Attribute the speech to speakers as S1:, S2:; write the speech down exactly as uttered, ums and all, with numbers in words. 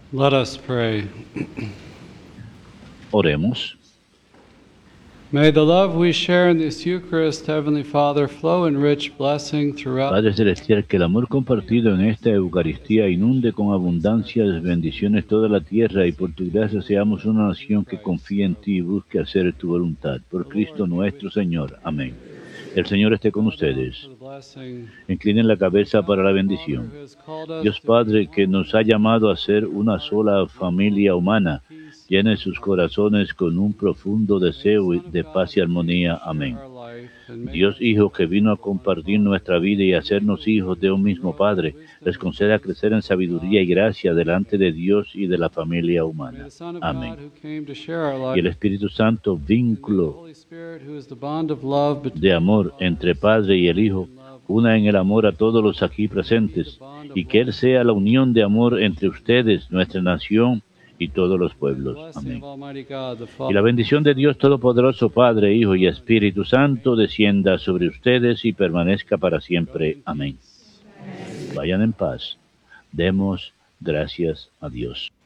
S1: Let us pray.
S2: Oremos.
S1: May the love we share in this Eucharist, Heavenly Father, flow in rich blessing throughout.
S2: Padre Celestial, que el amor compartido en esta Eucaristía inunde con abundancia de bendiciones toda la tierra, y por tu gracia seamos una nación que confía en ti y busque hacer tu voluntad. Por Cristo nuestro Señor. Amén. El Señor esté con ustedes. Inclinen la cabeza para la bendición. Dios Padre, que nos ha llamado a ser una sola familia humana, llene sus corazones con un profundo deseo de paz y armonía. Amén. Dios Hijo, que vino a compartir nuestra vida y hacernos hijos de un mismo Padre, les conceda crecer en sabiduría y gracia delante de Dios y de la familia humana. Amén. Y el Espíritu Santo, vínculo de amor entre Padre y el Hijo, una en el amor a todos los aquí presentes, y que Él sea la unión de amor entre ustedes, nuestra nación y todos los pueblos. Amén. Y la bendición de Dios Todopoderoso, Padre, Hijo y Espíritu Santo, descienda sobre ustedes y permanezca para siempre. Amén. Vayan en paz. Demos gracias a Dios.